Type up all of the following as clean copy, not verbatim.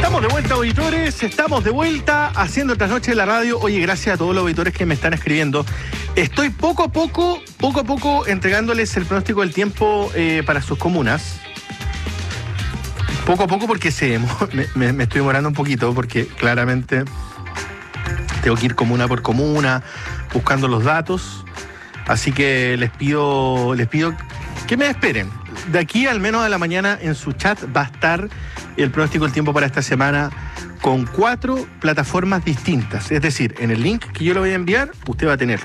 Estamos de vuelta, auditores, estamos de vuelta haciendo Trasnoche de la Radio. Oye, gracias a todos los auditores que me están escribiendo. Estoy poco a poco entregándoles el pronóstico del tiempo para sus comunas. Poco a poco porque me estoy demorando un poquito porque claramente tengo que ir comuna por comuna buscando los datos. Así que les pido que me esperen. De aquí al menos a la mañana en su chat va a estar el pronóstico del tiempo para esta semana con 4 plataformas distintas. Es decir, en el link que yo le voy a enviar, usted va a tener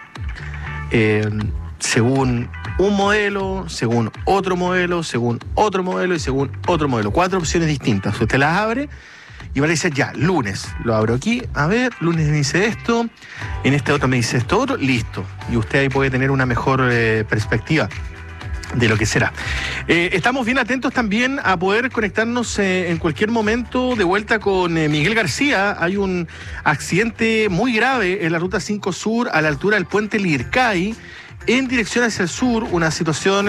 según un modelo, según otro modelo, según otro modelo y según otro modelo. 4 opciones distintas. Usted las abre y va a decir, ya, lunes, lo abro aquí, a ver, lunes me dice esto, en este otro me dice esto otro, listo. Y usted ahí puede tener una mejor perspectiva de lo que será. Estamos bien atentos también a poder conectarnos en cualquier momento de vuelta con Miguel García. Hay un accidente muy grave en la Ruta 5 Sur a la altura del puente Lircay en dirección hacia el sur, una situación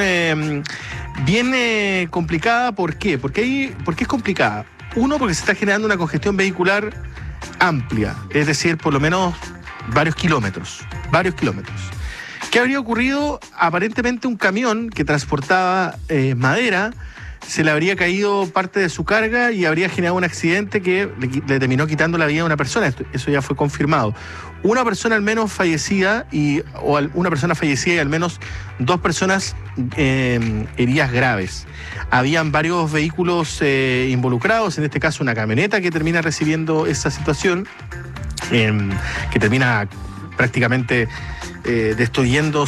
bien complicada. ¿Por qué? ¿Por qué es complicada? Uno, porque se está generando una congestión vehicular amplia, es decir, por lo menos varios kilómetros. ¿Qué habría ocurrido? Aparentemente un camión que transportaba madera, se le habría caído parte de su carga y habría generado un accidente que le terminó quitando la vida a una persona. Eso ya fue confirmado. Una persona al menos fallecida una persona fallecida y al menos 2 personas heridas graves. Habían varios vehículos involucrados, en este caso una camioneta que termina recibiendo esa situación, que termina prácticamente destruyendo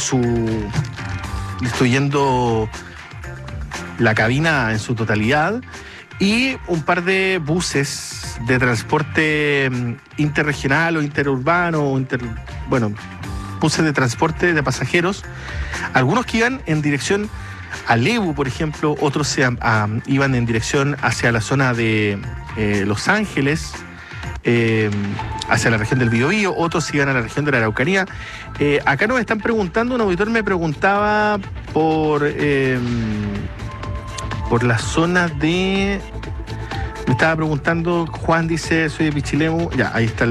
la cabina en su totalidad, y un par de buses de transporte interregional o interurbano, buses de transporte de pasajeros, algunos que iban en dirección a Lebu, por ejemplo, otros iban en dirección hacia la zona de Los Ángeles, hacia la región del Biobío, otros iban a la región de la Araucanía. Acá nos están preguntando, un auditor me preguntaba por la zona de... Me estaba preguntando, Juan dice, soy de Pichilemu, ya, ahí está